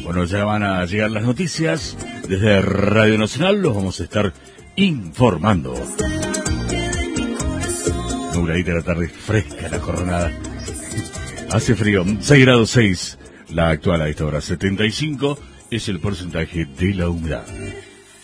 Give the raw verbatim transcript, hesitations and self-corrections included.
Bueno, ya van a llegar las noticias. Desde Radio Nacional los vamos a estar informando. Nubladita la tarde, fresca la jornada. Hace frío, seis grados seis. La actual a esta hora, setenta y cinco, es el porcentaje de la humedad.